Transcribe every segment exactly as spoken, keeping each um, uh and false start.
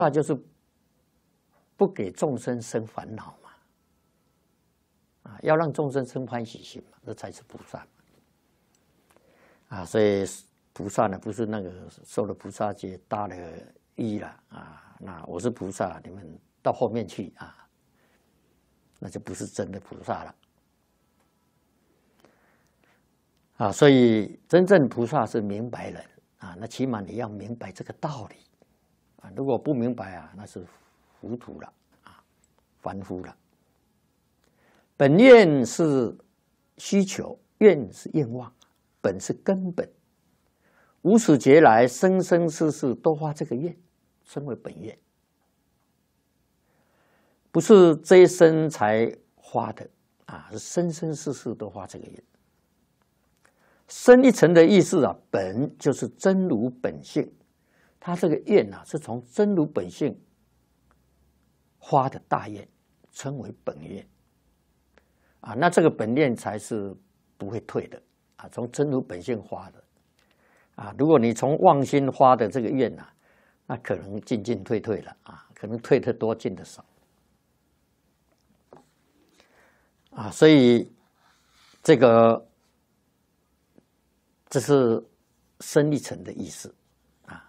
那就是不给众生生烦恼嘛，啊，要让众生生欢喜心嘛，这才是菩萨啊。所以菩萨呢，不是那个受了菩萨戒大了一了啊，那我是菩萨，你们到后面去啊，那就不是真的菩萨了啊。所以真正菩萨是明白人啊，那起码你要明白这个道理啊，如果不明白啊，那是糊涂了啊，凡夫了。本愿是需求，愿是愿望，本是根本。无始劫来，生生世世都发这个愿，称为本愿，不是这一生才发的啊，是生生世世都发这个愿。深一层的意思啊，本就是真如本性，它这个愿啊，是从真如本性发的大愿，称为本愿啊。那这个本愿才是不会退的啊，从真如本性发的啊。如果你从妄心发的这个愿啊，那可能进进退退了啊，可能退得多，进得少啊。所以这个这是深一层的意思啊。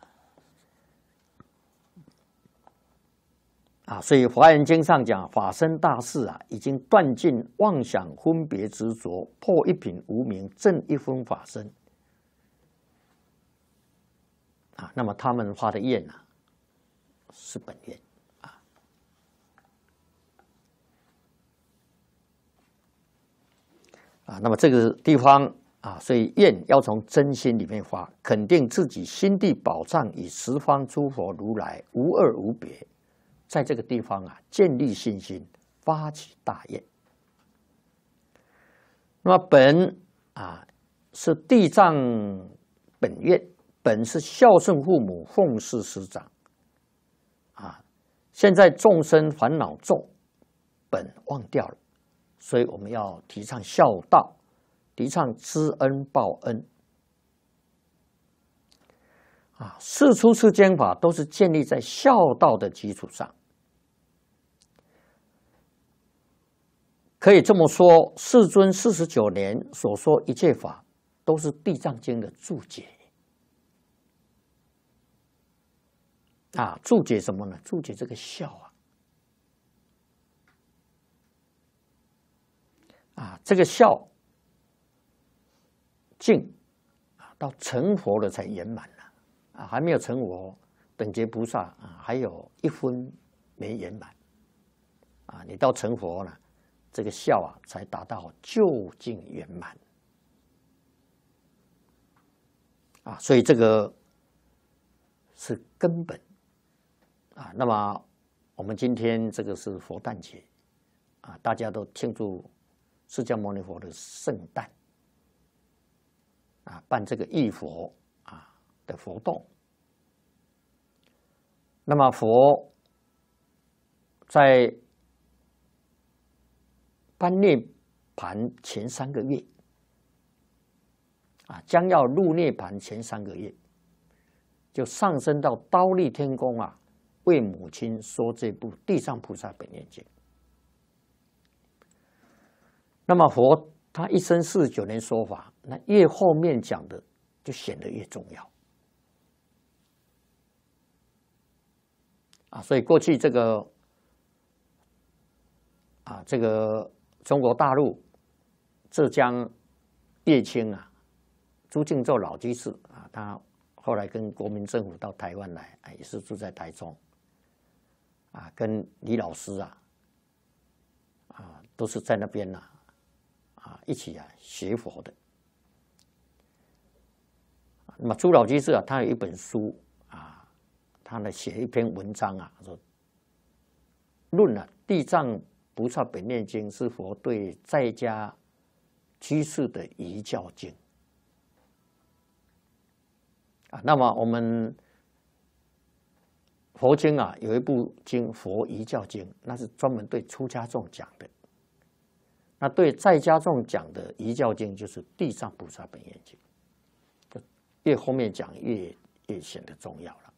啊，所以《华严经》上讲，法身大士啊，已经断尽妄想分别执着，破一品无明，证一分法身。啊，那么他们发的愿啊，是本愿啊。啊，那么这个地方啊，所以愿要从真心里面发，肯定自己心地宝藏与十方诸佛如来无二无别。在这个地方啊，建立信心，发起大愿。那么本啊是地藏本愿，本是孝顺父母，奉事师长。啊，现在众生烦恼重，本忘掉了，所以我们要提倡孝道，提倡知恩报恩。啊，四出世间法都是建立在孝道的基础上。可以这么说，世尊四十九年所说一切法，都是《地藏经》的注解。啊，注解什么呢？注解这个孝啊，啊，这个孝敬啊，到成佛了才圆满了啊，还没有成佛，等觉菩萨啊，还有一分没圆满啊，你到成佛了。这个孝啊，才达到究竟圆满啊，所以这个是根本啊。那么我们今天这个是佛诞节啊，大家都庆祝释迦牟尼佛的圣诞啊，办这个忆佛啊的活动。那么佛在般涅盘前三个月，啊，将要入涅盘前三个月，就上升到忉利天宫啊，为母亲说这部《地藏菩萨本愿经》。那么佛他一生四十九年说法，那越后面讲的就显得越重要啊。所以过去这个啊，这个。中国大陆浙江叶青啊，朱敬宙老居士啊，他后来跟国民政府到台湾来，啊，也是住在台中啊，跟李老师啊，啊，都是在那边呐，啊，一起啊学佛的。那么朱老居士啊，他有一本书啊，他呢写一篇文章啊，说论了地藏菩萨本愿经是佛对在家居士的遗教经啊。那么我们佛经啊，有一部经《佛遗教经》，那是专门对出家众讲的。那对在家众讲的遗教经，就是《地藏菩萨本愿经》。越后面讲越越显得重要了。